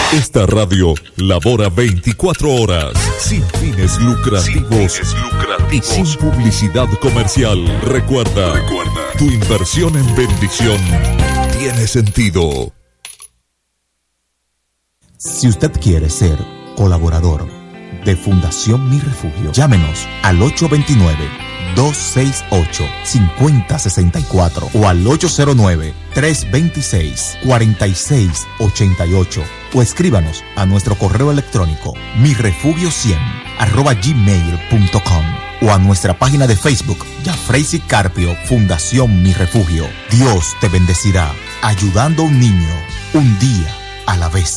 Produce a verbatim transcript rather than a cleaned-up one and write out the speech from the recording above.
Esta radio labora veinticuatro horas, sin fines lucrativos, sin fines lucrativos y sin publicidad comercial. Recuerda, Recuerda, tu inversión en bendición tiene sentido. Si usted quiere ser colaborador de Fundación Mi Refugio, llámenos al ocho dos nueve, dos seis ocho, cinco cero seis cuatro o al ocho cero nueve, tres dos seis, cuatro seis ocho ocho o escríbanos a nuestro correo electrónico mi refugio cien arroba gmail punto com o a nuestra página de Facebook Yafreisi Carpio Fundación Mi Refugio. Dios te bendecirá ayudando a un niño un día a la vez.